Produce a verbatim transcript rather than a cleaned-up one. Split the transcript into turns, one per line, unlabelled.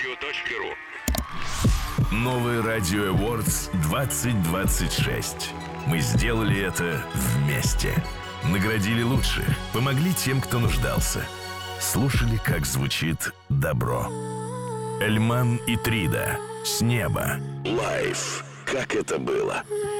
радио точка ру.
Новый Радио Awards двадцать двадцать шесть. Мы сделали это вместе. Наградили лучших, помогли тем, кто нуждался. Слушали, как звучит добро. Эльман и Трида. С неба. Лайф. Как это было?